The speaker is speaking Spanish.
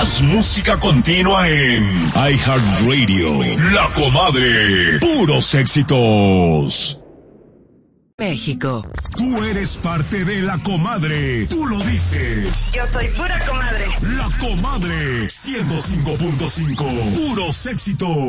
Más música continua en iHeartRadio. La Comadre. Puros éxitos. México. Tú eres parte de La Comadre. Tú lo dices. Yo soy pura comadre. La Comadre. 105.5. Puros éxitos.